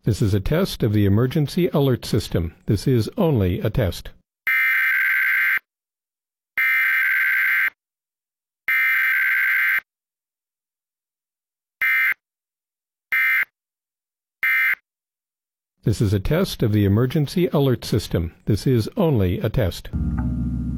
This is a test of the emergency alert system. This is only a test. This is a test of the emergency alert system. This is only a test.